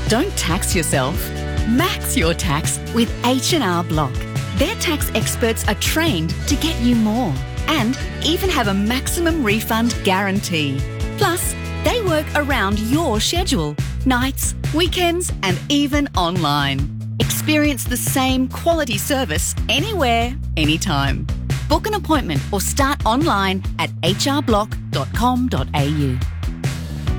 Don't tax yourself. Max your tax with H&R Block. Their tax experts are trained to get you more and even have a maximum refund guarantee. Plus, they work around your schedule, nights, weekends, and even online. Experience the same quality service anywhere, anytime. Book an appointment or start online at hrblock.com.au.